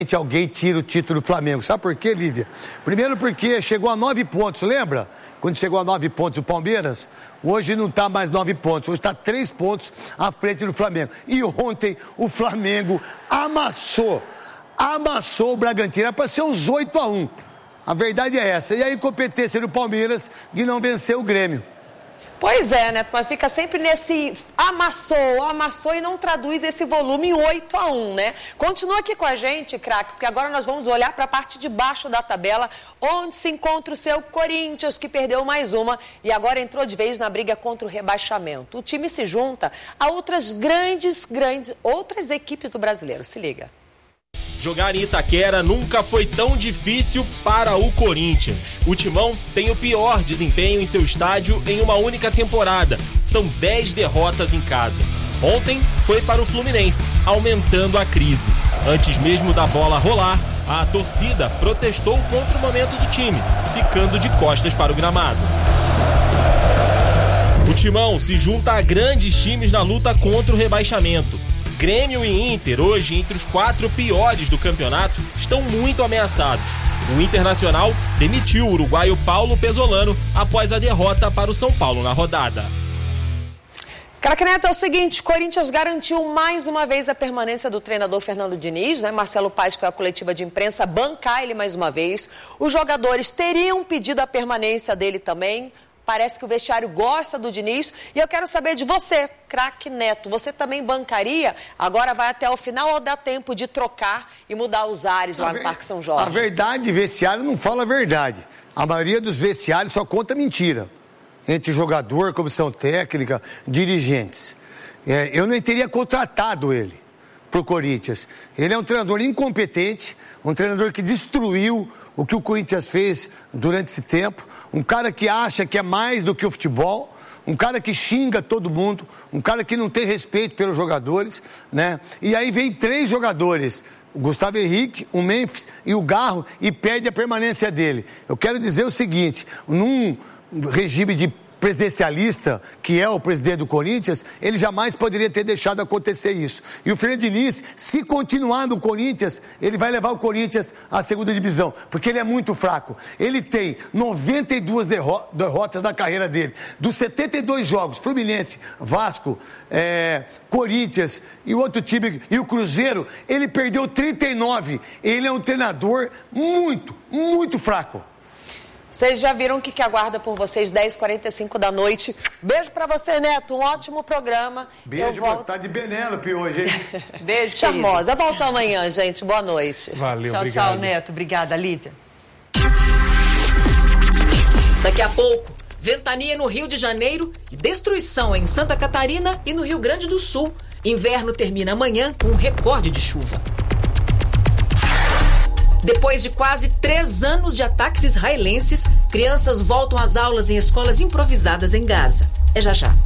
alguém tira o título do Flamengo. Sabe por quê, Lívia? Primeiro porque chegou a 9 pontos, lembra? Quando chegou a 9 pontos o Palmeiras, hoje não está mais 9 pontos, hoje está 3 pontos à frente do Flamengo. E ontem o Flamengo amassou o Bragantino, era para ser uns 8-1. A verdade é essa. E a incompetência do Palmeiras de não vencer o Grêmio. Pois é, Neto, mas fica sempre nesse amassou e não traduz esse volume em 8-1, né? Continua aqui com a gente, craque, porque agora nós vamos olhar para a parte de baixo da tabela, onde se encontra o seu Corinthians, que perdeu mais uma e agora entrou de vez na briga contra o rebaixamento. O time se junta a outras outras equipes do Brasileiro. Se liga. Jogar em Itaquera nunca foi tão difícil para o Corinthians. O Timão tem o pior desempenho em seu estádio em uma única temporada. São 10 derrotas em casa. Ontem foi para o Fluminense, aumentando a crise. Antes mesmo da bola rolar, a torcida protestou contra o momento do time, ficando de costas para o gramado. O Timão se junta a grandes times na luta contra o rebaixamento. Grêmio e Inter, hoje entre os 4 piores do campeonato, estão muito ameaçados. O Internacional demitiu o uruguaio Paulo Pesolano após a derrota para o São Paulo na rodada. Craque Neto, é o seguinte, Corinthians garantiu mais uma vez a permanência do treinador Fernando Diniz, né? Marcelo Paes foi à coletiva de imprensa bancar ele mais uma vez. Os jogadores teriam pedido a permanência dele também. Parece que o vestiário gosta do Diniz. E eu quero saber de você, craque Neto. Você também bancaria? Agora vai até o final ou dá tempo de trocar e mudar os ares lá no Parque São Jorge? A verdade, vestiário não fala a verdade. A maioria dos vestiários só conta mentira. Entre jogador, comissão técnica, dirigentes. Eu nem teria contratado ele pro Corinthians. Ele é um treinador incompetente, um treinador que destruiu o que o Corinthians fez durante esse tempo, um cara que acha que é mais do que o futebol, um cara que xinga todo mundo, um cara que não tem respeito pelos jogadores, né? E aí vem 3 jogadores, o Gustavo Henrique, o Memphis e o Garro, e perde a permanência dele. Eu quero dizer o seguinte, num regime de presidencialista, que é o presidente do Corinthians, ele jamais poderia ter deixado acontecer isso. E o Fernando Diniz, se continuar no Corinthians, ele vai levar o Corinthians à segunda divisão, porque ele é muito fraco. Ele tem 92 derrotas na carreira dele. Dos 72 jogos, Fluminense, Vasco, Corinthians e o outro time, e o Cruzeiro, ele perdeu 39. Ele é um treinador muito fraco. Vocês já viram o que aguarda por vocês, 10h45 da noite. Beijo pra você, Neto. Um ótimo programa. Beijo, tá de Benélope hoje, hein? Beijo, charmosa. Eu volto amanhã, gente. Boa noite. Valeu, tchau, obrigado. Tchau, Neto. Obrigada, Lívia. Daqui a pouco, ventania no Rio de Janeiro e destruição em Santa Catarina e no Rio Grande do Sul. Inverno termina amanhã com um recorde de chuva. Depois de quase 3 anos de ataques israelenses, crianças voltam às aulas em escolas improvisadas em Gaza. É já já.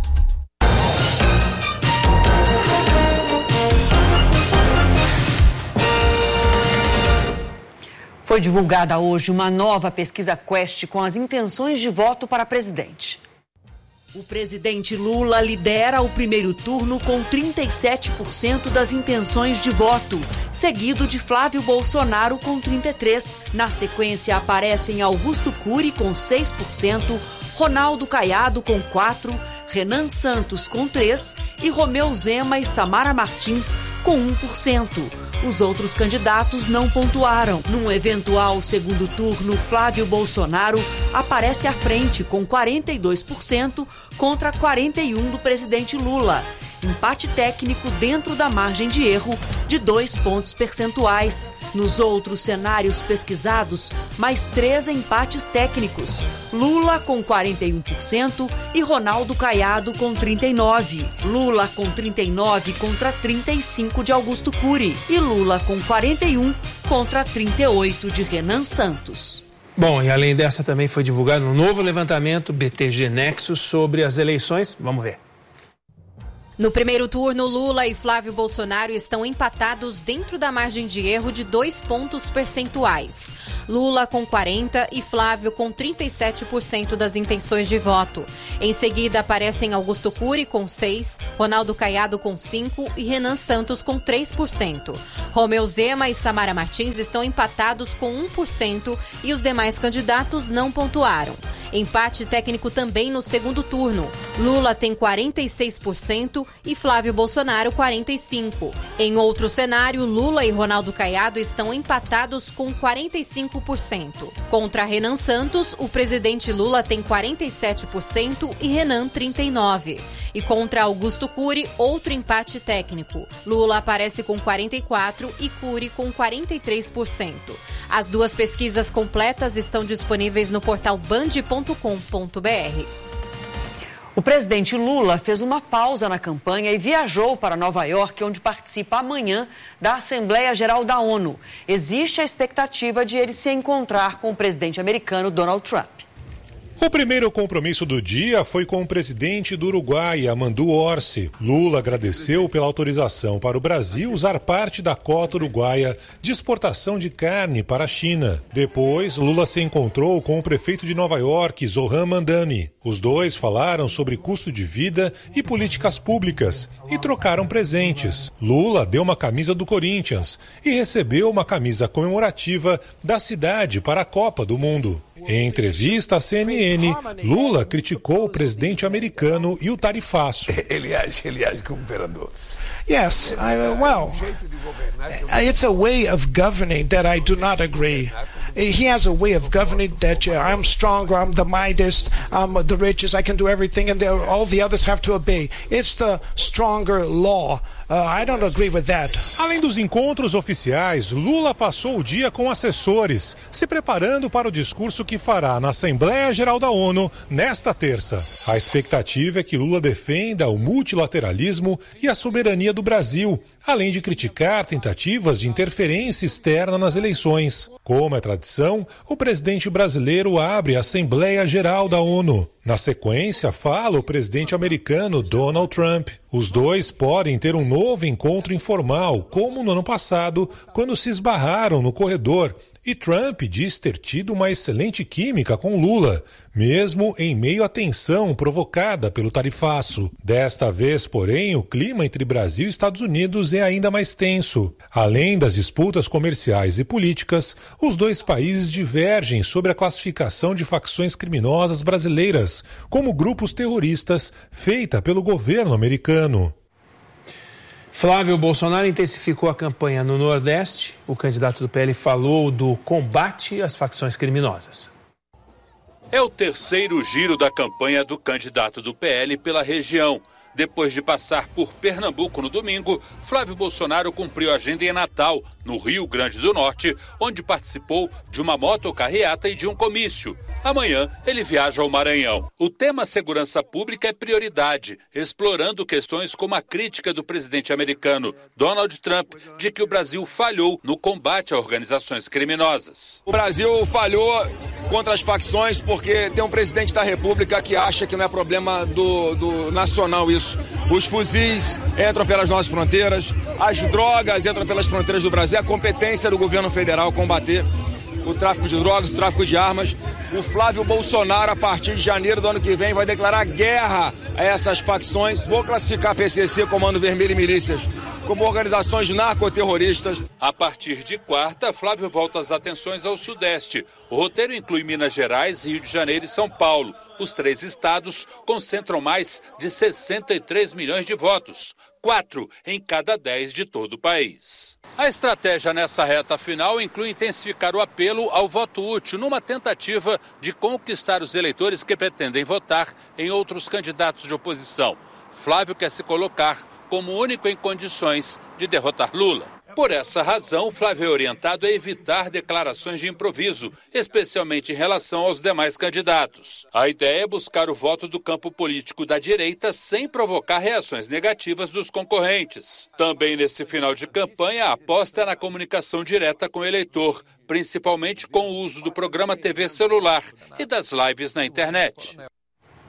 Foi divulgada hoje uma nova pesquisa Quest com as intenções de voto para presidente. O presidente Lula lidera o primeiro turno com 37% das intenções de voto, seguido de Flávio Bolsonaro com 33%. Na sequência aparecem Augusto Cury com 6%, Ronaldo Caiado com 4%, Renan Santos com 3% e Romeu Zema e Samara Martins com 1%. Os outros candidatos não pontuaram. Num eventual segundo turno, Flávio Bolsonaro aparece à frente com 42% contra 41% do presidente Lula. Empate técnico dentro da margem de erro de 2 pontos percentuais. Nos outros cenários pesquisados, mais 3 empates técnicos. Lula com 41% e Ronaldo Caiado com 39%. Lula com 39% contra 35% de Augusto Cury. E Lula com 41% contra 38% de Renan Santos. Bom, e além dessa também foi divulgado um novo levantamento BTG Nexus sobre as eleições. Vamos ver. No primeiro turno, Lula e Flávio Bolsonaro estão empatados dentro da margem de erro de 2 pontos percentuais. Lula com 40% e Flávio com 37% das intenções de voto. Em seguida, aparecem Augusto Cury com 6%, Ronaldo Caiado com 5% e Renan Santos com 3%. Romeu Zema e Samara Martins estão empatados com 1% e os demais candidatos não pontuaram. Empate técnico também no segundo turno. Lula tem 46% e Flávio Bolsonaro 45%. Em outro cenário, Lula e Ronaldo Caiado estão empatados com 45%. Contra Renan Santos, o presidente Lula tem 47% e Renan 39%. E contra Augusto Cury, outro empate técnico. Lula aparece com 44% e Cury com 43%. As duas pesquisas completas estão disponíveis no portal band.com.br. O presidente Lula fez uma pausa na campanha e viajou para Nova York, onde participa amanhã da Assembleia Geral da ONU. Existe a expectativa de ele se encontrar com o presidente americano Donald Trump. O primeiro compromisso do dia foi com o presidente do Uruguai, Amandu Orsi. Lula agradeceu pela autorização para o Brasil usar parte da cota uruguaia de exportação de carne para a China. Depois, Lula se encontrou com o prefeito de Nova York, Zohran Mamdani. Os dois falaram sobre custo de vida e políticas públicas e trocaram presentes. Lula deu uma camisa do Corinthians e recebeu uma camisa comemorativa da cidade para a Copa do Mundo. Em entrevista à CNN, Lula criticou o presidente americano e o tarifaço. Ele age como imperador. Yes, it's a way of governing that I do not agree. He has a way of governing that I'm stronger, I'm the mightiest, I'm the richest, I can do everything, and all the others have to obey. It's the stronger law. I don't agree with that. Além dos encontros oficiais, Lula passou o dia com assessores, se preparando para o discurso que fará na Assembleia Geral da ONU nesta terça. A expectativa é que Lula defenda o multilateralismo e a soberania do Brasil, além de criticar tentativas de interferência externa nas eleições. Como é tradição, o presidente brasileiro abre a Assembleia Geral da ONU. Na sequência, fala o presidente americano Donald Trump. Os dois podem ter um novo encontro informal, como no ano passado, quando se esbarraram no corredor. E Trump diz ter tido uma excelente química com Lula, mesmo em meio à tensão provocada pelo tarifaço. Desta vez, porém, o clima entre Brasil e Estados Unidos é ainda mais tenso. Além das disputas comerciais e políticas, os dois países divergem sobre a classificação de facções criminosas brasileiras como grupos terroristas feita pelo governo americano. Flávio Bolsonaro intensificou a campanha no Nordeste. O candidato do PL falou do combate às facções criminosas. É o terceiro giro da campanha do candidato do PL pela região. Depois de passar por Pernambuco no domingo, Flávio Bolsonaro cumpriu a agenda em Natal, no Rio Grande do Norte, onde participou de uma motocarreata e de um comício. Amanhã, ele viaja ao Maranhão. O tema segurança pública é prioridade, explorando questões como a crítica do presidente americano Donald Trump de que o Brasil falhou no combate a organizações criminosas. O Brasil falhou contra as facções porque tem um presidente da República que acha que não é problema do nacional isso. Os fuzis entram pelas nossas fronteiras, as drogas entram pelas fronteiras do Brasil. É a competência do governo federal combater o tráfico de drogas, o tráfico de armas. O Flávio Bolsonaro, a partir de janeiro do ano que vem, vai declarar guerra a essas facções. Vou classificar a PCC, Comando Vermelho e Milícias, como organizações narcoterroristas. A partir de quarta, Flávio volta as atenções ao Sudeste. O roteiro inclui Minas Gerais, Rio de Janeiro e São Paulo. Os três estados concentram mais de 63 milhões de votos, 4 em cada 10 de todo o país. A estratégia nessa reta final inclui intensificar o apelo ao voto útil, numa tentativa de conquistar os eleitores que pretendem votar em outros candidatos de oposição. Flávio quer se colocar como único em condições de derrotar Lula. Por essa razão, Flávio é orientado a evitar declarações de improviso, especialmente em relação aos demais candidatos. A ideia é buscar o voto do campo político da direita sem provocar reações negativas dos concorrentes. Também nesse final de campanha, a aposta é na comunicação direta com o eleitor, principalmente com o uso do programa TV celular e das lives na internet.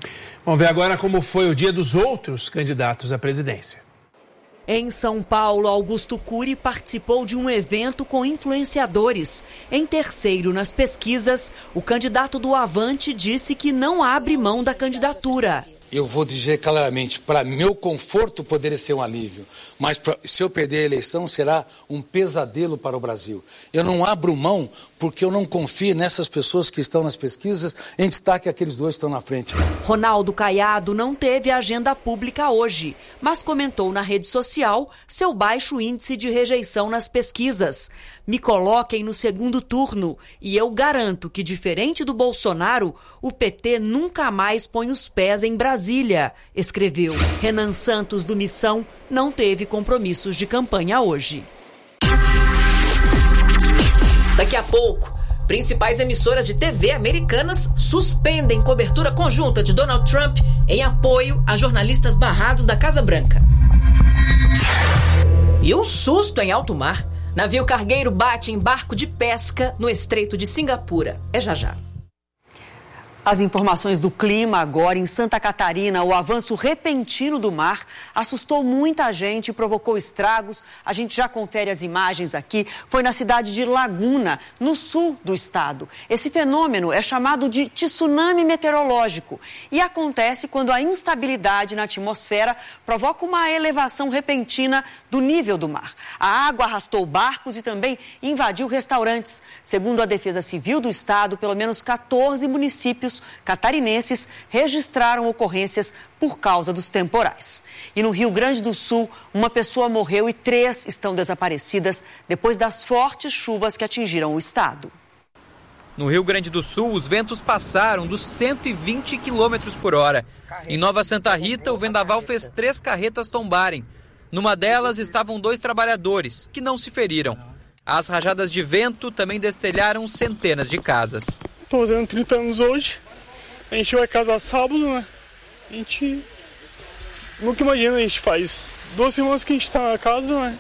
Vamos ver agora como foi o dia dos outros candidatos à presidência. Em São Paulo, Augusto Cury participou de um evento com influenciadores. Em terceiro nas pesquisas, o candidato do Avante disse que não abre mão da candidatura. Eu vou dizer claramente, para meu conforto poderia ser um alívio, mas se eu perder a eleição será um pesadelo para o Brasil. Eu não abro mão porque eu não confio nessas pessoas que estão nas pesquisas, em destaque aqueles dois que estão na frente. Ronaldo Caiado não teve agenda pública hoje, mas comentou na rede social seu baixo índice de rejeição nas pesquisas. Me coloquem no segundo turno e eu garanto que, diferente do Bolsonaro, o PT nunca mais põe os pés em Brasília, escreveu. Renan Santos, do Missão, não teve compromissos de campanha hoje. Daqui a pouco, principais emissoras de TV americanas suspendem cobertura conjunta de Donald Trump em apoio a jornalistas barrados da Casa Branca. E um susto em alto mar. Navio cargueiro bate em barco de pesca no Estreito de Singapura. É já já. As informações do clima agora. Em Santa Catarina, o avanço repentino do mar assustou muita gente e provocou estragos. A gente já confere as imagens aqui. Foi na cidade de Laguna, no sul do estado. Esse fenômeno é chamado de tsunami meteorológico e acontece quando a instabilidade na atmosfera provoca uma elevação repentina do nível do mar. A água arrastou barcos e também invadiu restaurantes. Segundo a Defesa Civil do estado, pelo menos 14 municípios catarinenses registraram ocorrências por causa dos temporais. E no Rio Grande do Sul, uma pessoa morreu e 3 estão desaparecidas depois das fortes chuvas que atingiram o estado. No Rio Grande do Sul, os ventos passaram dos 120 km por hora. Em Nova Santa Rita, o vendaval fez 3 carretas tombarem. Numa delas estavam 2 trabalhadores, que não se feriram. As rajadas de vento também destelharam centenas de casas. Estou fazendo 30 anos hoje. A gente vai casar sábado, né? A gente nunca imagina, a gente faz 2 semanas que a gente está na casa, né?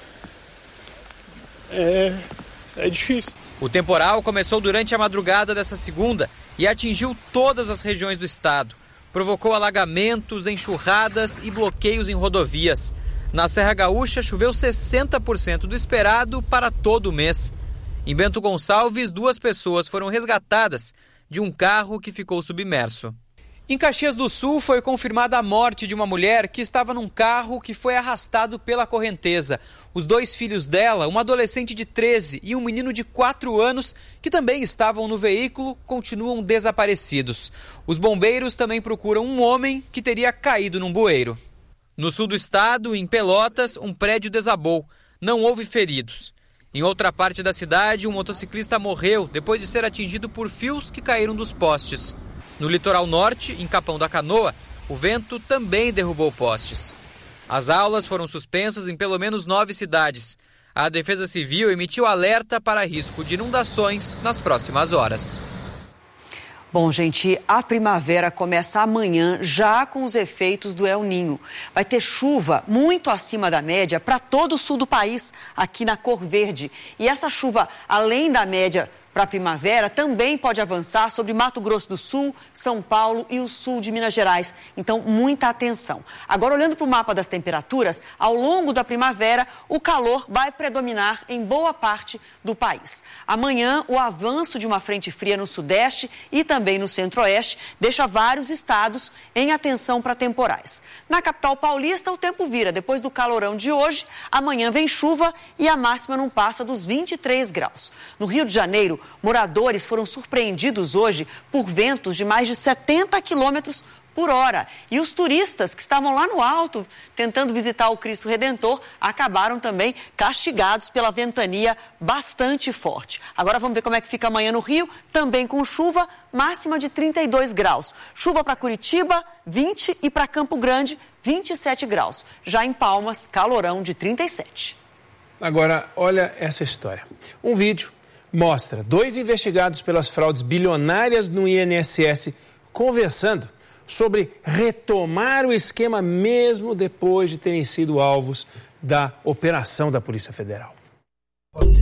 É difícil. O temporal começou durante a madrugada dessa segunda e atingiu todas as regiões do estado. Provocou alagamentos, enxurradas e bloqueios em rodovias. Na Serra Gaúcha, choveu 60% do esperado para todo o mês. Em Bento Gonçalves, 2 pessoas foram resgatadas de um carro que ficou submerso. Em Caxias do Sul, foi confirmada a morte de uma mulher que estava num carro que foi arrastado pela correnteza. Os 2 filhos dela, uma adolescente de 13 e um menino de 4 anos, que também estavam no veículo, continuam desaparecidos. Os bombeiros também procuram um homem que teria caído num bueiro. No sul do estado, em Pelotas, um prédio desabou. Não houve feridos. Em outra parte da cidade, um motociclista morreu depois de ser atingido por fios que caíram dos postes. No litoral norte, em Capão da Canoa, o vento também derrubou postes. As aulas foram suspensas em pelo menos 9 cidades. A Defesa Civil emitiu alerta para risco de inundações nas próximas horas. Bom, gente, a primavera começa amanhã, já com os efeitos do El Ninho. Vai ter chuva muito acima da média para todo o sul do país, aqui na cor verde. E essa chuva, além da média para a primavera, também pode avançar sobre Mato Grosso do Sul, São Paulo e o sul de Minas Gerais. Então, muita atenção. Agora, olhando para o mapa das temperaturas, ao longo da primavera, o calor vai predominar em boa parte do país. Amanhã, o avanço de uma frente fria no sudeste e também no centro-oeste deixa vários estados em atenção para temporais. Na capital paulista, o tempo vira. Depois do calorão de hoje, amanhã vem chuva e a máxima não passa dos 23 graus. No Rio de Janeiro, moradores foram surpreendidos hoje por ventos de mais de 70 quilômetros por hora. E os turistas que estavam lá no alto tentando visitar o Cristo Redentor acabaram também castigados pela ventania bastante forte. Agora vamos ver como é que fica amanhã no Rio, também com chuva, máxima de 32 graus. Chuva para Curitiba, 20 e para Campo Grande, 27 graus. Já em Palmas, calorão de 37. Agora, olha essa história. Um vídeo mostra 2 investigados pelas fraudes bilionárias no INSS conversando sobre retomar o esquema mesmo depois de terem sido alvos da operação da Polícia Federal.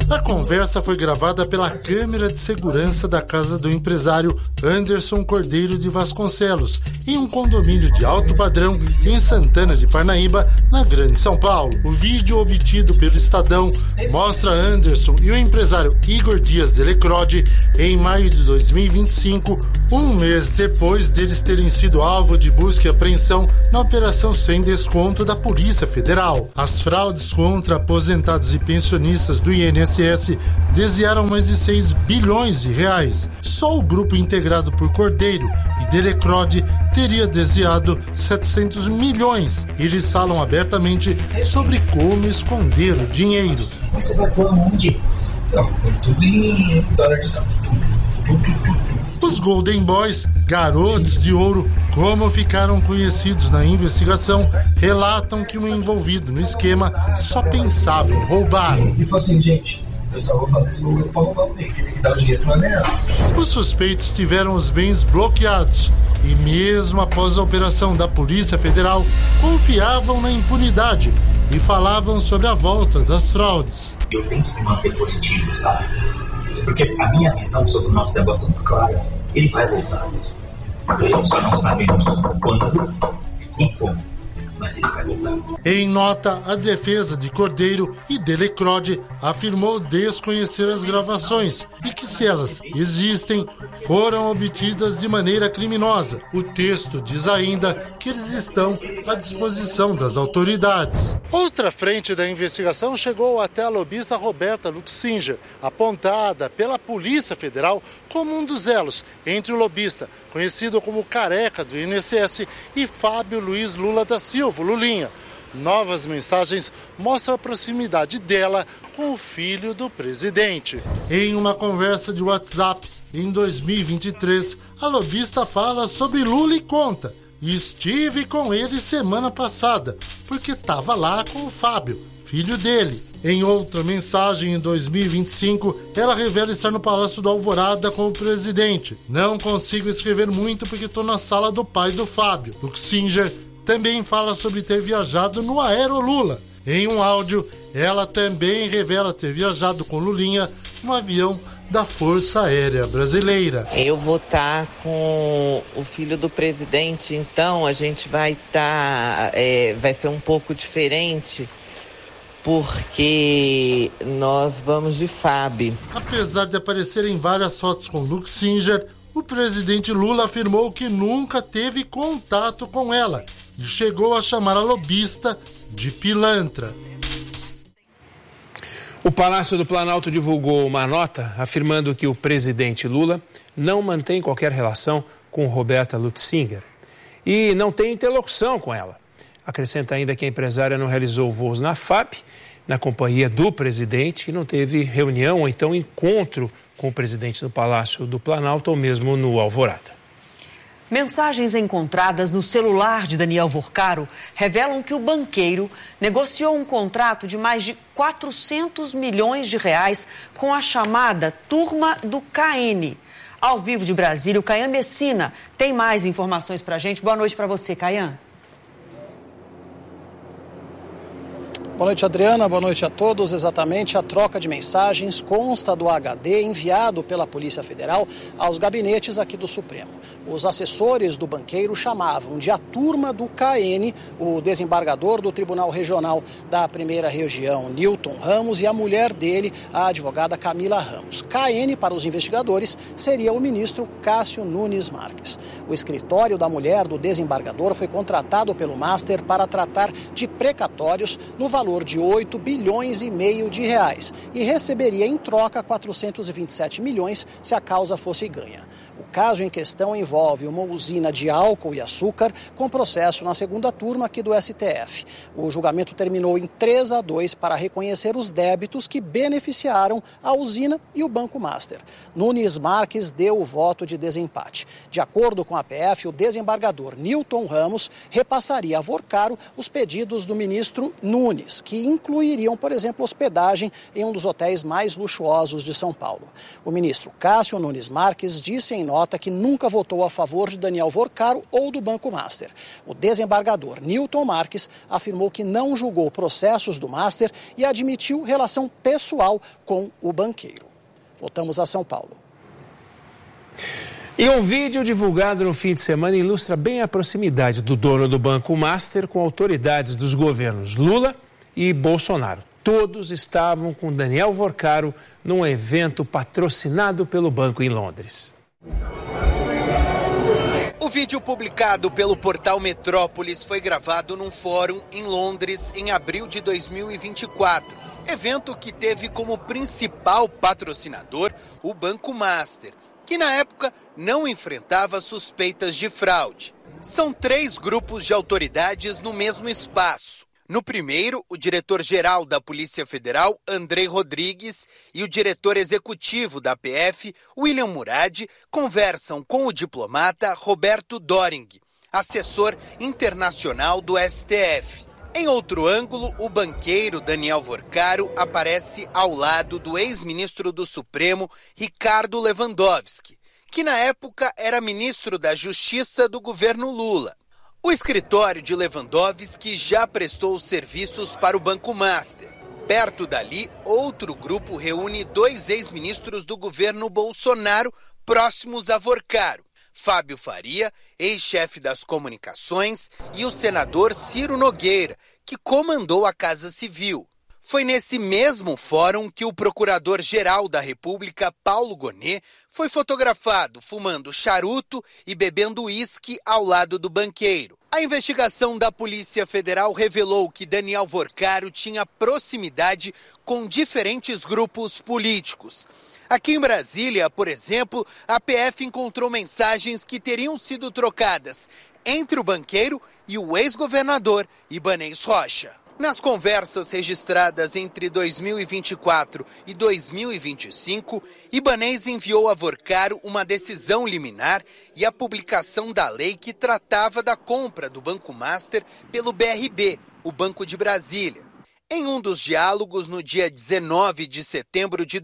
A conversa foi gravada pela câmera de segurança da casa do empresário Anderson Cordeiro de Vasconcelos, em um condomínio de alto padrão em Santana de Parnaíba, na Grande São Paulo. O vídeo obtido pelo Estadão mostra Anderson e o empresário Igor Dias Delecrode em maio de 2025, um mês depois deles terem sido alvo de busca e apreensão na Operação Sem Desconto da Polícia Federal. As fraudes contra aposentados e pensionistas do INSS desviaram mais de 6 bilhões de reais. Só o grupo integrado por Cordeiro e Delecrode teria desviado 700 milhões. Eles falam abertamente sobre como esconder o dinheiro. Você vai pôr onde? Não, tudo em dólar de câmbio. Os Golden Boys, garotos de ouro, como ficaram conhecidos na investigação, relatam que o envolvido no esquema só pensava em roubar. E falou assim, gente, eu só vou fazer esse movimento para roubar o meio, que tem que dar o dinheiro para ganhar. Os suspeitos tiveram os bens bloqueados e, mesmo após a operação da Polícia Federal, confiavam na impunidade e falavam sobre a volta das fraudes. Eu tento me manter positivo, sabe? Porque a minha visão sobre o nosso negócio é muito clara. Ele vai voltar. Só não sabemos quando e como. Mas ele vai voltar. Em nota, a defesa de Cordeiro e Delecrode afirmou desconhecer as gravações e que, se elas existem, foram obtidas de maneira criminosa. O texto diz ainda que eles estão à disposição das autoridades. Outra frente da investigação chegou até a lobista Roberta Luxinger, apontada pela Polícia Federal como um dos elos entre o lobista, conhecido como Careca do INSS, e Fábio Luiz Lula da Silva, Lulinha. Novas mensagens mostram a proximidade dela com o filho do presidente. Em uma conversa de WhatsApp em 2023, a lobista fala sobre Lula e conta: estive com ele semana passada, porque estava lá com o Fábio, filho dele. Em outra mensagem, em 2025, ela revela estar no Palácio do Alvorada com o presidente. Não consigo escrever muito porque estou na sala do pai do Fábio. Luxinger também fala sobre ter viajado no Aerolula. Em um áudio, ela também revela ter viajado com Lulinha no avião da Força Aérea Brasileira. Eu vou estar com o filho do presidente, então a gente vai estar, vai ser um pouco diferente, porque nós vamos de FAB. Apesar de aparecerem várias fotos com Luxinger, o presidente Lula afirmou que nunca teve contato com ela e chegou a chamar a lobista de pilantra. O Palácio do Planalto divulgou uma nota afirmando que o presidente Lula não mantém qualquer relação com Roberta Luxinger e não tem interlocução com ela. Acrescenta ainda que a empresária não realizou voos na FAB, na companhia do presidente, e não teve reunião ou então encontro com o presidente no Palácio do Planalto ou mesmo no Alvorada. Mensagens encontradas no celular de Daniel Vorcaro revelam que o banqueiro negociou um contrato de mais de 400 milhões de reais com a chamada Turma do KN. Ao vivo de Brasília, o Caian Messina tem mais informações para a gente. Boa noite para você, Caian. Boa noite, Adriana. Boa noite a todos. Exatamente, a troca de mensagens consta do HD enviado pela Polícia Federal aos gabinetes aqui do Supremo. Os assessores do banqueiro chamavam de a turma do KN, o desembargador do Tribunal Regional da Primeira Região, Newton Ramos, e a mulher dele, a advogada Camila Ramos. KN, para os investigadores, seria o ministro Cássio Nunes Marques. O escritório da mulher do desembargador foi contratado pelo Master para tratar de precatórios no valor de 8 bilhões e meio de reais e receberia em troca 427 milhões se a causa fosse ganha. O caso em questão envolve uma usina de álcool e açúcar com processo na segunda turma aqui do STF. O julgamento terminou em 3-2 para reconhecer os débitos que beneficiaram a usina e o Banco Master. Nunes Marques deu o voto de desempate. De acordo com a PF, o desembargador Newton Ramos repassaria a Vorcaro os pedidos do ministro Nunes. condições que incluiriam, por exemplo, hospedagem em um dos hotéis mais luxuosos de São Paulo. O ministro Cássio Nunes Marques disse em nota que nunca votou a favor de Daniel Vorcaro ou do Banco Master. O desembargador Newton Marques afirmou que não julgou processos do Master e admitiu relação pessoal com o banqueiro. Voltamos a São Paulo. E um vídeo divulgado no fim de semana ilustra bem a proximidade do dono do Banco Master com autoridades dos governos Lula e Bolsonaro. Todos estavam com Daniel Vorcaro num evento patrocinado pelo banco em Londres. O vídeo publicado pelo portal Metrópolis foi gravado num fórum em Londres em abril de 2024. Evento que teve como principal patrocinador o Banco Master, que na época não enfrentava suspeitas de fraude. São 3 grupos de autoridades no mesmo espaço. No primeiro, o diretor-geral da Polícia Federal, Andrei Rodrigues, e o diretor executivo da PF, William Murad, conversam com o diplomata Roberto Doring, assessor internacional do STF. Em outro ângulo, o banqueiro Daniel Vorcaro aparece ao lado do ex-ministro do Supremo, Ricardo Lewandowski, que na época era ministro da Justiça do governo Lula. O escritório de Lewandowski já prestou serviços para o Banco Master. Perto dali, outro grupo reúne 2 ex-ministros do governo Bolsonaro próximos a Vorcaro: Fábio Faria, ex-chefe das comunicações, e o senador Ciro Nogueira, que comandou a Casa Civil. Foi nesse mesmo fórum que o procurador-geral da República, Paulo Gonet, foi fotografado fumando charuto e bebendo uísque ao lado do banqueiro. A investigação da Polícia Federal revelou que Daniel Vorcaro tinha proximidade com diferentes grupos políticos. Aqui em Brasília, por exemplo, a PF encontrou mensagens que teriam sido trocadas entre o banqueiro e o ex-governador Ibanez Rocha. Nas conversas registradas entre 2024 e 2025, Ibanez enviou a Vorcaro uma decisão liminar e a publicação da lei que tratava da compra do Banco Master pelo BRB, o Banco de Brasília. Em um dos diálogos, no dia 19 de setembro de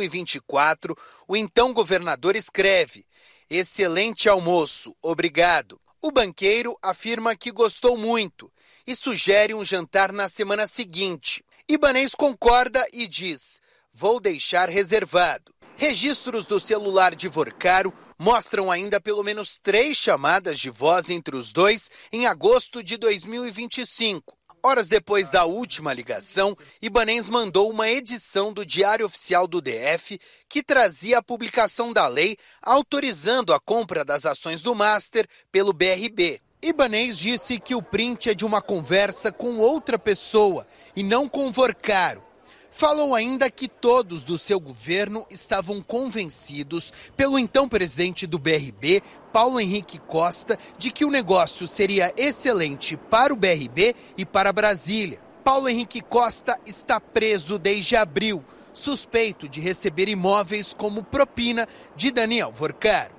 2024, o então governador escreve: "Excelente almoço, obrigado." O banqueiro afirma que gostou muito e sugere um jantar na semana seguinte. Ibanez concorda e diz: "Vou deixar reservado." Registros do celular de Vorcaro mostram ainda pelo menos 3 chamadas de voz entre os dois em agosto de 2025. Horas depois da última ligação, Ibanez mandou uma edição do Diário Oficial do DF que trazia a publicação da lei autorizando a compra das ações do Master pelo BRB. Ibanez disse que o print é de uma conversa com outra pessoa e não com Vorcaro. Falou ainda que todos do seu governo estavam convencidos pelo então presidente do BRB, Paulo Henrique Costa, de que o negócio seria excelente para o BRB e para Brasília. Paulo Henrique Costa está preso desde abril, suspeito de receber imóveis como propina de Daniel Vorcaro.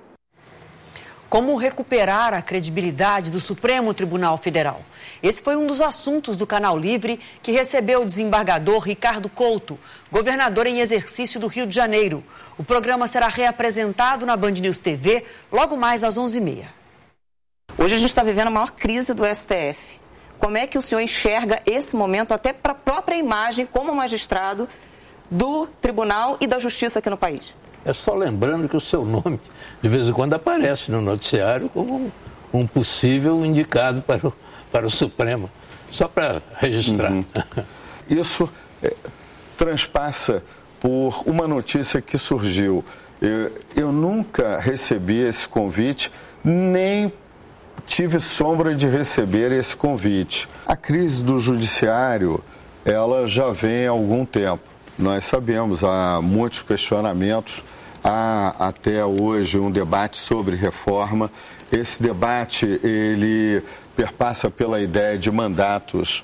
Como recuperar a credibilidade do Supremo Tribunal Federal? Esse foi um dos assuntos do Canal Livre, que recebeu o desembargador Ricardo Couto, governador em exercício do Rio de Janeiro. O programa será reapresentado na Band News TV logo mais às 11h30. Hoje a gente está vivendo a maior crise do STF. Como é que o senhor enxerga esse momento, até para a própria imagem como magistrado do Tribunal e da Justiça aqui no país? É só lembrando que o seu nome, de vez em quando, aparece no noticiário como um possível indicado para o Supremo, só para registrar. Isso transpassa por uma notícia que surgiu. Eu nunca recebi esse convite, nem tive sombra de receber esse convite. A crise do judiciário, ela já vem há algum tempo. Nós sabemos, há muitos questionamentos, há até hoje um debate sobre reforma. Esse debate, ele perpassa pela ideia de mandatos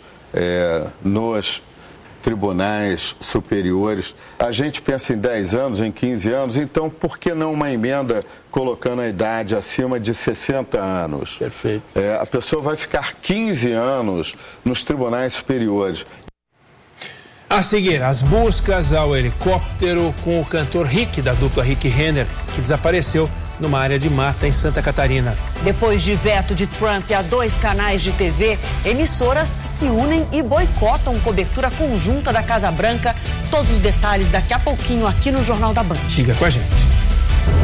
nos tribunais superiores. A gente pensa em 10 anos, em 15 anos, então por que não uma emenda colocando a idade acima de 60 anos? Perfeito. A pessoa vai ficar 15 anos nos tribunais superiores. A seguir, as buscas ao helicóptero com o cantor Rick, da dupla Rick Renner, que desapareceu numa área de mata em Santa Catarina. Depois de veto de Trump a 2 canais de TV, emissoras se unem e boicotam cobertura conjunta da Casa Branca. Todos os detalhes daqui a pouquinho aqui no Jornal da Band. Fica com a gente.